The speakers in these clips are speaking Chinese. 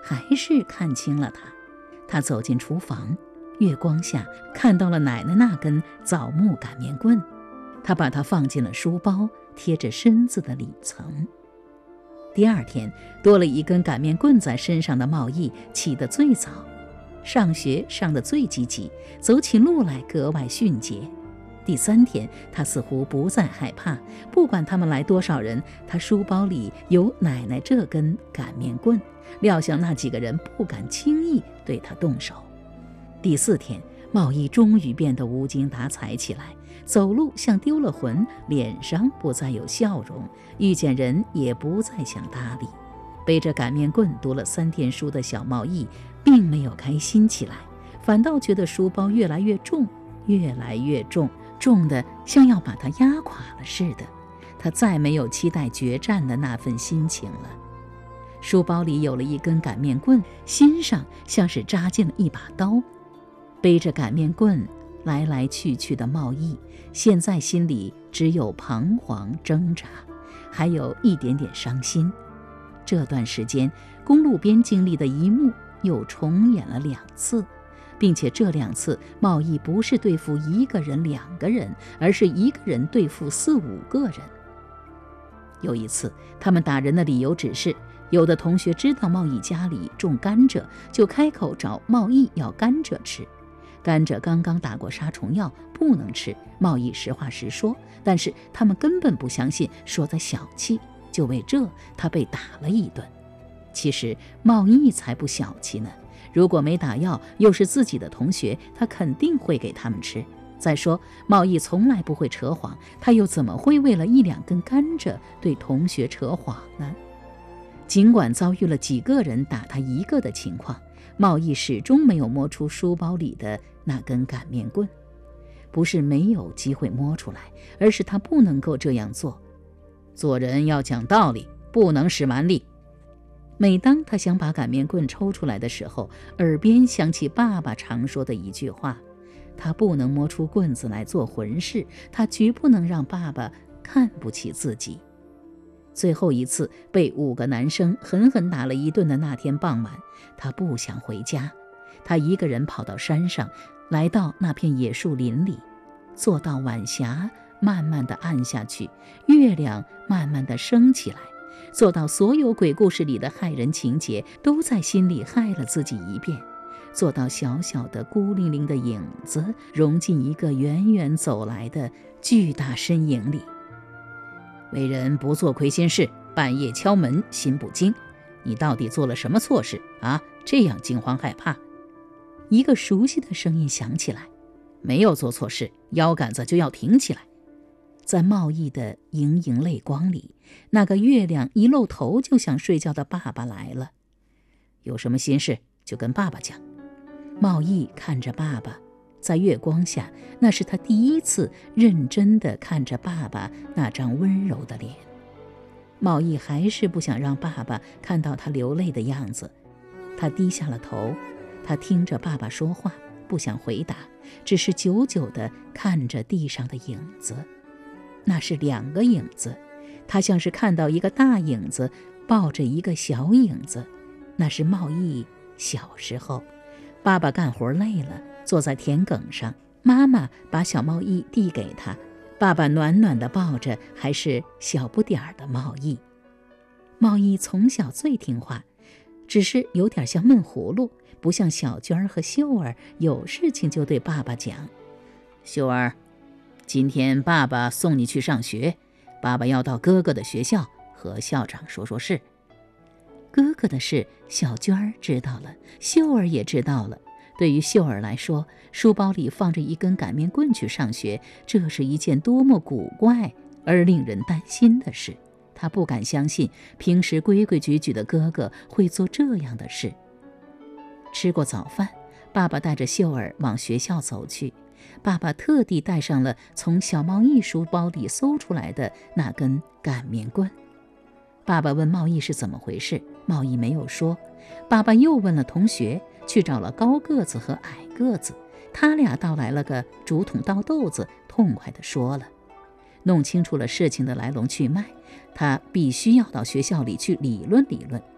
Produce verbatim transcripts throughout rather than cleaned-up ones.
还是看清了他。他走进厨房，月光下看到了奶奶那根枣木擀面棍，他把它放进了书包，贴着身子的里层。第二天，多了一根擀面棍在身上的茂毅起得最早，上学上得最积极，走起路来格外迅捷。第三天，他似乎不再害怕，不管他们来多少人，他书包里有奶奶这根擀面棍，料想那几个人不敢轻易对他动手。第四天，茂毅终于变得无精打采起来，走路像丢了魂，脸上不再有笑容，遇见人也不再想搭理。背着擀面棍读了三天书的小茂毅并没有开心起来，反倒觉得书包越来越重，越来越重，重的像要把他压垮了似的。他再没有期待决战的那份心情了。书包里有了一根擀面棍，心上像是扎进了一把刀。背着擀面棍来来去去的茂毅，现在心里只有彷徨挣扎，还有一点点伤心。这段时间，公路边经历的一幕又重演了两次，并且这两次茂毅不是对付一个人两个人，而是一个人对付四五个人。有一次，他们打人的理由只是有的同学知道茂毅家里种甘蔗，就开口找茂毅要甘蔗吃。甘蔗刚刚打过杀虫药，不能吃，茂毅实话实说，但是他们根本不相信，说在小气，就为这他被打了一顿。其实茂毅才不小气呢，如果没打药，又是自己的同学，他肯定会给他们吃。再说茂毅从来不会扯谎，他又怎么会为了一两根甘蔗对同学扯谎呢？尽管遭遇了几个人打他一个的情况，茂毅始终没有摸出书包里的那根擀面棍。不是没有机会摸出来，而是他不能够这样做。做人要讲道理，不能使蛮力。每当他想把擀面棍抽出来的时候，耳边响起爸爸常说的一句话：他不能摸出棍子来做浑事，他绝不能让爸爸看不起自己。最后一次被五个男生狠狠打了一顿的那天傍晚，他不想回家，他一个人跑到山上，来到那片野树林里，坐到晚霞慢慢地暗下去，月亮慢慢地升起来，做到所有鬼故事里的害人情节都在心里害了自己一遍，做到小小的孤零零的影子融进一个远远走来的巨大身影里。为人不做亏心事，半夜敲门心不惊，你到底做了什么错事啊？这样惊慌害怕。一个熟悉的声音响起来，没有做错事，腰杆子就要挺起来。在茂毅的盈盈泪光里，那个月亮一露头就想睡觉的爸爸来了。有什么心事就跟爸爸讲。茂毅看着爸爸，在月光下，那是他第一次认真地看着爸爸那张温柔的脸。茂毅还是不想让爸爸看到他流泪的样子，他低下了头，他听着爸爸说话，不想回答，只是久久地看着地上的影子。那是两个影子，他像是看到一个大影子抱着一个小影子，那是茂毅小时候。爸爸干活累了，坐在田埂上，妈妈把小茂毅递给他，爸爸暖暖地抱着还是小不点儿的茂毅。茂毅从小最听话，只是有点像闷葫芦，不像小娟儿和秀儿有事情就对爸爸讲。秀儿，今天爸爸送你去上学，爸爸要到哥哥的学校和校长说说事。哥哥的事小娟儿知道了，秀儿也知道了。对于秀儿来说，书包里放着一根擀面棍去上学，这是一件多么古怪而令人担心的事。她不敢相信平时规规矩矩的哥哥会做这样的事。吃过早饭，爸爸带着秀儿往学校走去。爸爸特地带上了从小茂毅书包里搜出来的那根擀面棍。爸爸问茂毅是怎么回事，茂毅没有说。爸爸又问了同学，去找了高个子和矮个子，他俩倒来了个竹筒倒豆子，痛快地说了。弄清楚了事情的来龙去脉，他必须要到学校里去理论理论。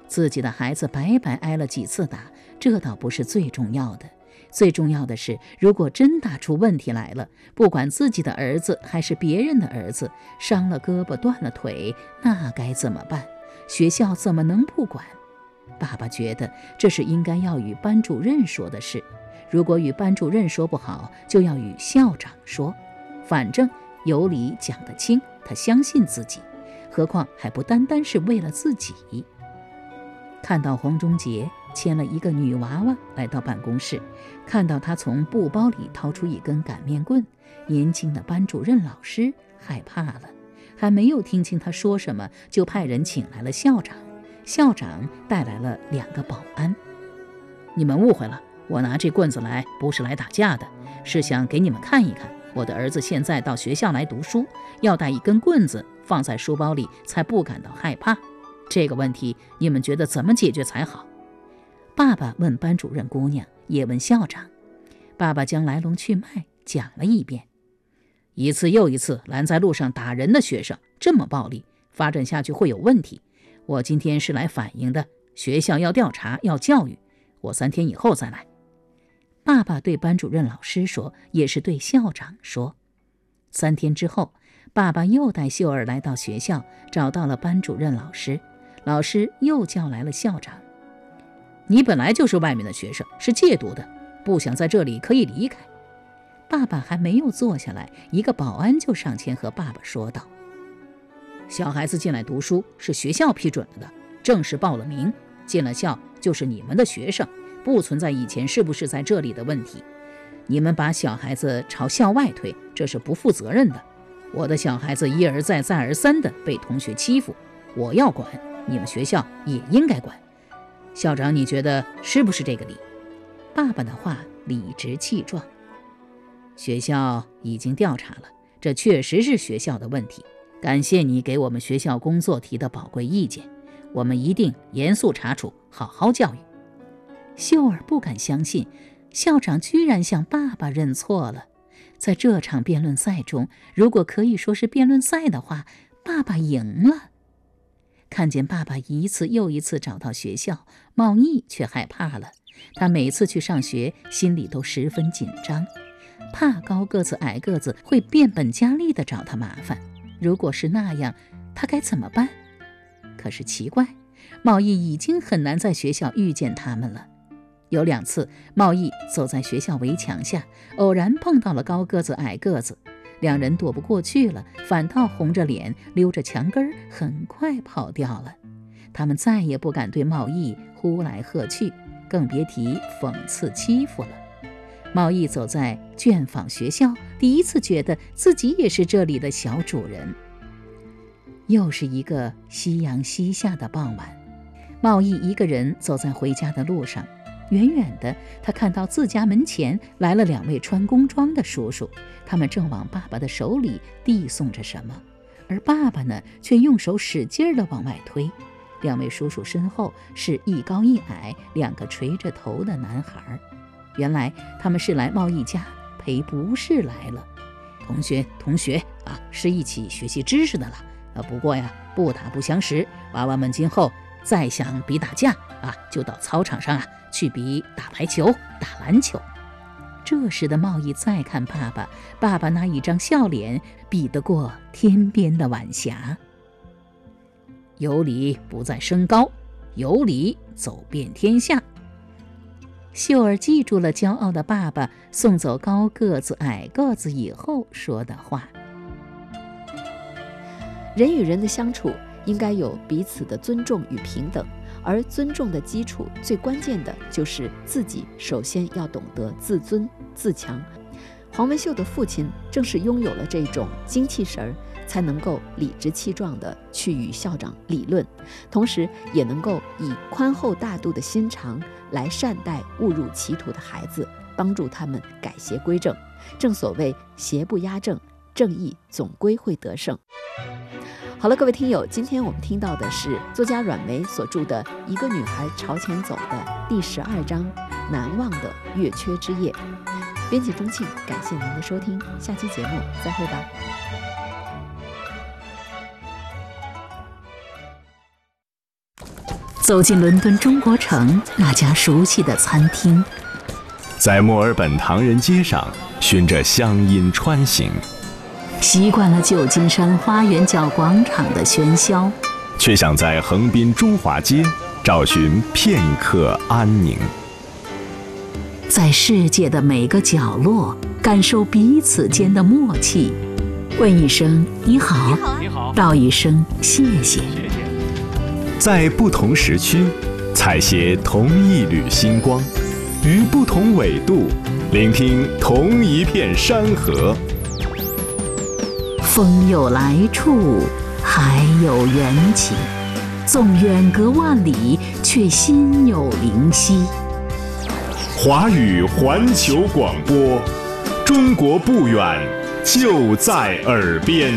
自己的孩子白白挨了几次打，这倒不是最重要的。最重要的是，如果真打出问题来了，不管自己的儿子还是别人的儿子，伤了胳膊断了腿，那该怎么办？学校怎么能不管？爸爸觉得这是应该要与班主任说的事。如果与班主任说不好，就要与校长说。反正有理讲得清，他相信自己，何况还不单单是为了自己。看到黄忠杰牵了一个女娃娃来到办公室，看到他从布包里掏出一根擀面棍，年轻的班主任老师害怕了，还没有听清他说什么，就派人请来了校长。校长带来了两个保安。你们误会了，我拿这棍子来不是来打架的，是想给你们看一看，我的儿子现在到学校来读书，要带一根棍子放在书包里才不感到害怕。这个问题你们觉得怎么解决才好？爸爸问班主任姑娘，也问校长。爸爸将来龙去脉讲了一遍。一次又一次拦在路上打人的学生，这么暴力，发展下去会有问题。我今天是来反映的，学校要调查，要教育，我三天以后再来。爸爸对班主任老师说，也是对校长说。三天之后，爸爸又带秀儿来到学校，找到了班主任老师。老师又叫来了校长。你本来就是外面的学生，是借读的，不想在这里可以离开。爸爸还没有坐下来，一个保安就上前和爸爸说道，小孩子进来读书是学校批准了的，正式报了名，进了校就是你们的学生，不存在以前是不是在这里的问题。你们把小孩子朝校外推，这是不负责任的。我的小孩子一而再再而三的被同学欺负，我要管，你们学校也应该管。校长，你觉得是不是这个理？爸爸的话理直气壮。学校已经调查了，这确实是学校的问题。感谢你给我们学校工作提的宝贵意见，我们一定严肃查处，好好教育。秀儿不敢相信，校长居然向爸爸认错了。在这场辩论赛中，如果可以说是辩论赛的话，爸爸赢了。看见爸爸一次又一次找到学校，茂毅却害怕了。他每次去上学，心里都十分紧张，怕高个子矮个子会变本加厉地找他麻烦。如果是那样，他该怎么办？可是奇怪，茂毅已经很难在学校遇见他们了。有两次，茂毅走在学校围墙下，偶然碰到了高个子矮个子，两人躲不过去了，反倒红着脸溜着墙根儿，很快跑掉了。他们再也不敢对茂毅呼来喝去，更别提讽刺欺负了。茂毅走在卷坊学校，第一次觉得自己也是这里的小主人。又是一个夕阳西下的傍晚，茂毅一个人走在回家的路上。远远的，他看到自家门前来了两位穿工装的叔叔，他们正往爸爸的手里递送着什么，而爸爸呢，却用手使劲地往外推。两位叔叔身后是一高一矮两个垂着头的男孩，原来他们是来茂毅家赔不是来了。同学同学啊，是一起学习知识的了啊。不过呀，不打不相识，娃娃们今后再想比打架啊，就到操场上啊去比打排球、打篮球。这时的茂毅再看爸爸，爸爸那一张笑脸比得过天边的晚霞。有理不在身高，有理走遍天下。秀儿记住了骄傲的爸爸送走高个子矮个子以后说的话。 人与人的相处应该有彼此的尊重与平等，而尊重的基础最关键的就是自己首先要懂得自尊自强。黄文秀的父亲正是拥有了这种精气神儿，才能够理直气壮地去与校长理论，同时也能够以宽厚大度的心肠来善待误入歧途的孩子，帮助他们改邪归正。正所谓邪不压正，正义总归会得胜。好了，各位听友，今天我们听到的是作家阮梅所著的《一个女孩朝前走》的第十二章《难忘的月缺之夜》。编辑钟庆，感谢您的收听，下期节目再会吧。 走进伦敦中国城那家熟悉的餐厅， 在墨尔本唐人街上循着乡音穿行， 习惯了旧金山花园角广场的喧嚣， 却想在横滨中华街找寻片刻安宁。 在世界的每个角落感受彼此间的默契，问一声你好， 你好， 道一声谢谢。 谢谢。 在不同时区采撷同一缕星光，于不同纬度聆听同一片山河。 风有来处，海有缘起，纵远隔万里，却心有灵犀。 华语环球广播，中国不远，就在耳边。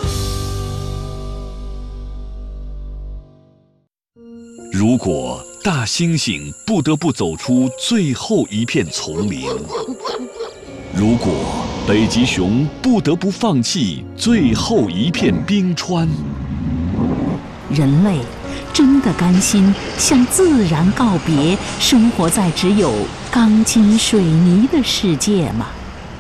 如果大猩猩不得不走出最后一片丛林，如果北极熊不得不放弃最后一片冰川， 人类真的甘心向自然告别，生活在只有钢筋水泥的世界吗？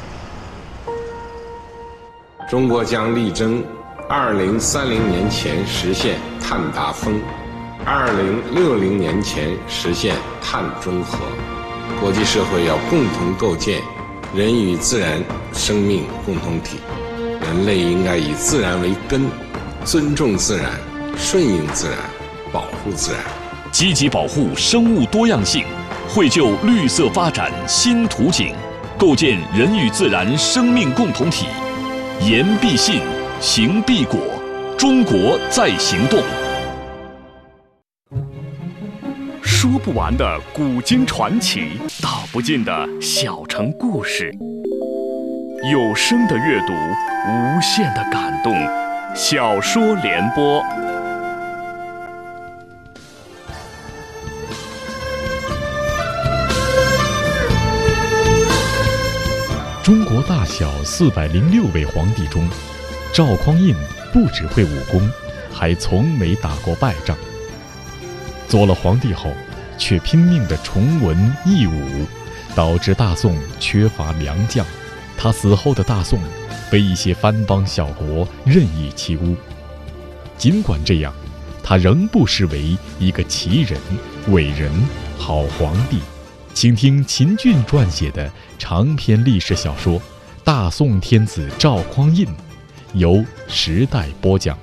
中国将力争二零三零年前实现碳达峰，二零六零年前实现碳中和。国际社会要共同构建人与自然生命共同体，人类应该以自然为根，尊重自然，顺应自然，保护自然， 积极保护生物多样性，绘就绿色发展新图景，构建人与自然生命共同体。言必信，行必果，中国在行动。 说不完的古今传奇，道不尽的小城故事，有声的阅读，无限的感动。小说联播。 中国大小四百零六位皇帝中，赵匡胤不只会武功，还从没打过败仗。做了皇帝后，却拼命地崇文抑武，导致大宋缺乏良将。他死后的大宋被一些藩邦小国任意欺侮。尽管这样，他仍不失为一个奇人、伟人、好皇帝。请听秦俊撰写的长篇历史小说《大宋天子赵匡胤》，由时代播讲。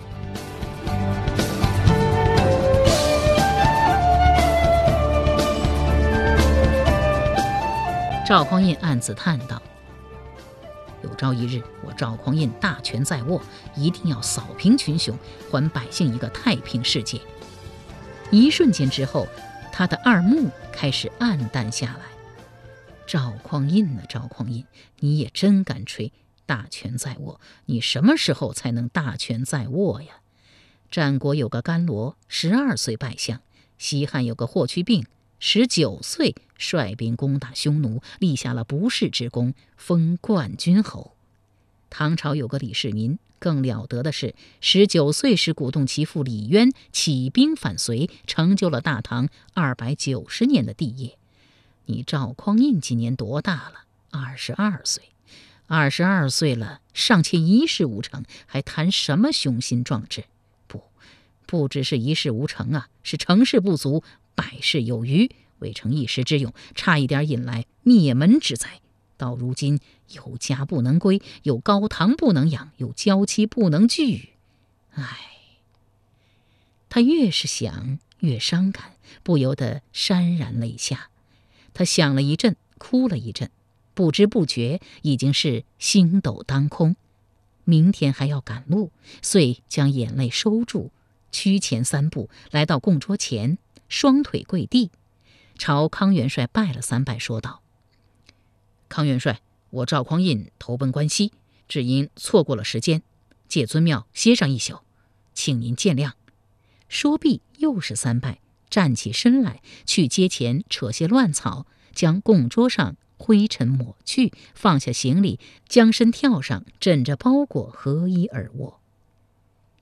赵匡胤暗自叹道：有朝一日，我赵匡胤大权在握，一定要扫平群雄，还百姓一个太平世界。一瞬间之后，他的二目开始暗淡下来。赵匡胤啊，赵匡胤，你也真敢吹大权在握，你什么时候才能大权在握呀？战国有个甘罗，十二岁拜相；西汉有个霍去病，十九岁率兵攻打匈奴，立下了不世之功，封冠军侯。唐朝有个李世民，更了得的是，十九岁时鼓动其父李渊起兵反隋，成就了大唐二百九十年的帝业。你赵匡胤今年多大了？二十二岁。二十二岁了，尚且一事无成，还谈什么雄心壮志？不，不只是一事无成啊，是成事不足，百事有余，未成一时之勇，差一点引来灭门之灾。到如今，有家不能归，有高堂不能仰，有娇妻不能具。唉，他越是想越伤感，不由得潸然泪下。他想了一阵，哭了一阵，不知不觉已经是星斗当空。明天还要赶路，遂将眼泪收住，屈前三步，来到供桌前，双腿跪地，朝康元帅拜了三拜，说道：康元帅，我赵匡胤投奔关西，只因错过了时间，借尊庙歇上一宿，请您见谅。说毕又是三拜，站起身来，去阶前扯些乱草，将供桌上灰尘抹去，放下行李，将身跳上，枕着包裹合衣而卧。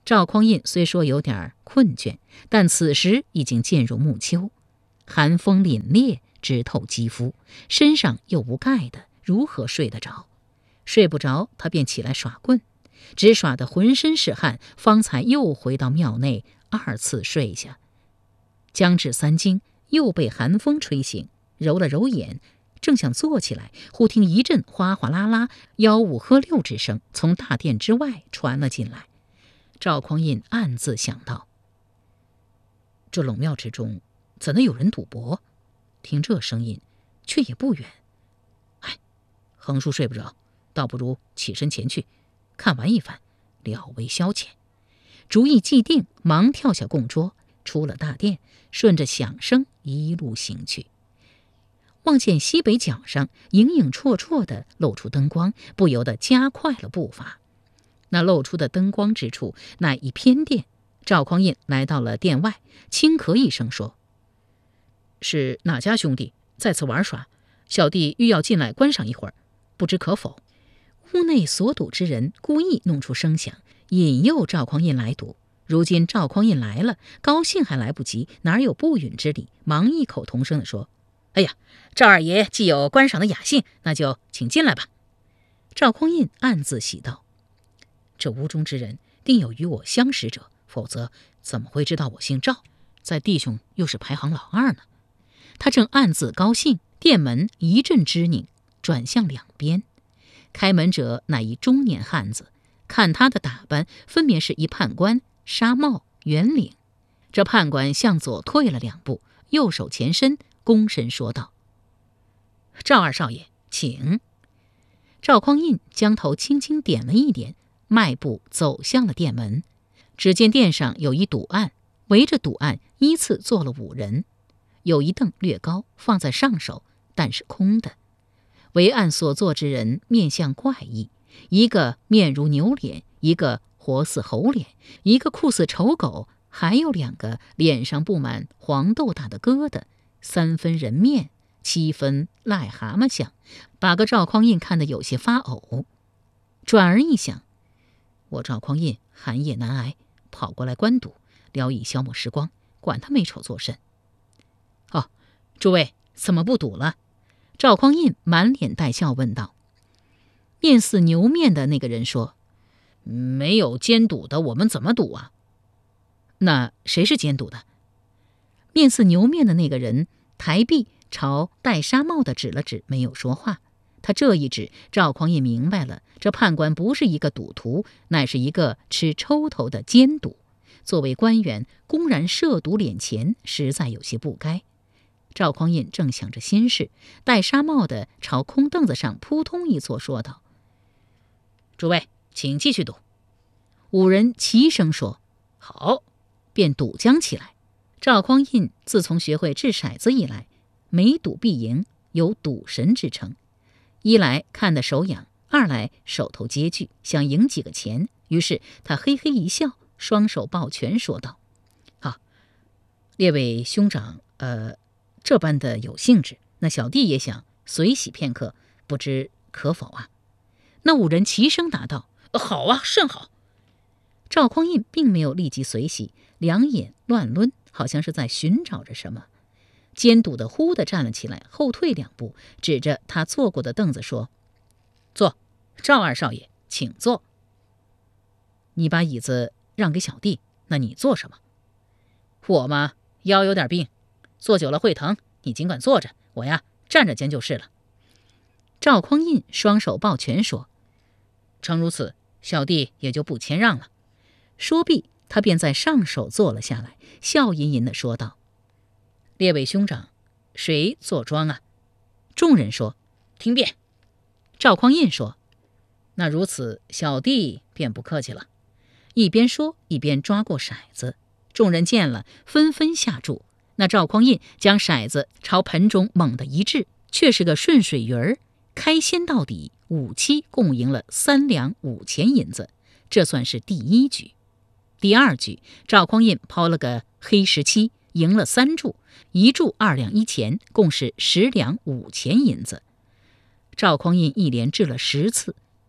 赵匡胤虽说有点困倦，但此时已经渐入暮秋，寒风凛冽，直透肌肤，身上又无盖的，如何睡得着？睡不着，他便起来耍棍，只耍得浑身是汗，方才又回到庙内，二次睡下。将至三更，又被寒风吹醒，揉了揉眼，正想坐起来，忽听一阵哗哗啦啦、吆五喝六之声从大殿之外传了进来。赵匡胤暗自想到：这陇庙之中，怎能有人赌博？听这声音，却也不远。哎，横竖睡不着，倒不如起身前去，看完一番，了为消遣。主意既定，忙跳下供桌，出了大殿，顺着响声一路行去。望见西北角上影影绰绰地露出灯光，不由得加快了步伐。那露出的灯光之处，乃一偏殿。赵匡胤来到了殿外，轻咳一声说：是哪家兄弟在此玩耍？小弟欲要进来观赏一会儿，不知可否？屋内所赌之人故意弄出声响，引诱赵匡胤来赌。如今赵匡胤来了，高兴还来不及，哪有不允之理？忙异口同声地说：哎呀，赵二爷既有观赏的雅兴，那就请进来吧。赵匡胤暗自喜道：这屋中之人定有与我相识者，否则怎么会知道我姓赵，在弟兄又是排行老二呢？他正暗自高兴，殿门一阵支拧，转向两边。开门者乃一中年汉子，看他的打扮，分明是一判官，纱帽圆领。这判官向左退了两步，右手前伸，躬身说道：赵二少爷，请。赵匡胤将头轻轻点了一点，迈步走向了殿门。只见殿上有一赌案，围着赌案依次坐了五人，有一凳略高，放在上首，但是空的。围案所坐之人面相怪异，一个面如牛脸，一个活似猴脸，一个酷似丑狗，还有两个脸上布满黄豆大的疙瘩，三分人面，七分癞蛤蟆相，把个赵匡胤看得有些发呕。转而一想，我赵匡胤寒夜难挨，跑过来观赌，聊以消磨时光，管他美丑作甚。哦，诸位怎么不赌了？赵匡胤满脸带笑问道。面似牛面的那个人说：没有监赌的，我们怎么赌啊？那谁是监赌的？面似牛面的那个人抬臂朝戴纱帽的指了指，没有说话。他这一指，赵匡胤明白了，这判官不是一个赌徒，乃是一个吃抽头的奸赌。作为官员，公然涉赌敛钱，实在有些不该。赵匡胤正想着心事，戴纱帽的朝空凳子上扑通一坐，说道：诸位请继续赌。五人齐声说好，便赌将起来。赵匡胤自从学会掷骰子以来，每赌必赢，有赌神之称。一来看得手痒，二来手头拮据，想赢几个钱。于是他嘿嘿一笑，双手抱拳说道：好，列位兄长呃，这般的有兴致，那小弟也想随喜片刻，不知可否啊？那五人齐声答道：好啊，甚好。赵匡胤并没有立即随喜，两眼乱抡，好像是在寻找着什么。监赌的忽地站了起来，后退两步，指着他坐过的凳子说：坐，赵二少爷请坐。你把椅子让给小弟，那你坐什么？我嘛，腰有点病，坐久了会疼，你尽管坐着，我呀站着煎就是了。赵匡胤双手抱拳说：诚如此，小弟也就不谦让了。说毕，他便在上首坐了下来，笑吟吟地说道：列位兄长，谁坐庄啊？众人说：听便。赵匡胤说：那如此，小弟便不客气了。一边说一边抓过骰子，众人见了，纷纷下注。那赵匡胤将骰子朝盆中猛地一掷，却是个顺水鱼儿，开先到底，五期共赢了三两五钱银子，这算是第一局。第二局，赵匡胤抛了个黑十七，赢了三注，一注二两一钱，共是十两五钱银子。赵匡胤一连掷了十次，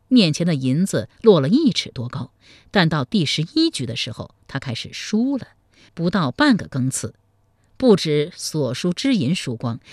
面前的银子落了一尺多高，但到第十一局的时候，他开始输了，不到半个更次。不止所输之银输光，